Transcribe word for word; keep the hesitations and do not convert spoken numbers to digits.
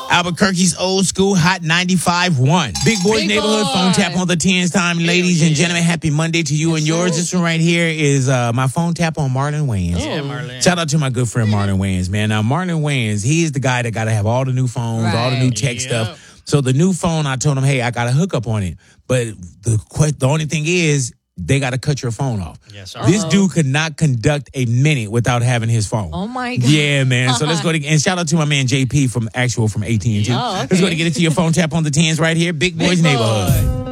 Albuquerque's old school hot ninety-five point one. Big Boys Big Neighborhood boy. phone tap on the tens time. Ladies and gentlemen, happy Monday to you and yours. This one right here is uh, my phone tap on Marlon Wayans. Yeah, Marlon. Shout out to my good friend Marlon Wayans, man. Now, Marlon Wayans, he is the guy that got to have all the new phones, all the new Right. tech Yep. stuff. So the new phone, I told him, hey, I got a hookup on it. But the que- the only thing is, they got to cut your phone off. Yes, sir. This dude could not conduct a minute without having his phone. Oh, my God. Yeah, man. So let's go to, and shout out to my man J P from Actual from A T and T. Oh, okay. Let's go to get into your phone tap on the tens right here. Big Boys Big boy. Neighborhood.